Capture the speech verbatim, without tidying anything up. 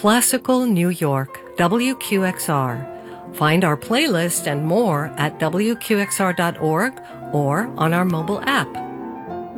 Classical New York, W Q X R. Find our playlist and more at W Q X R dot org or on our mobile app.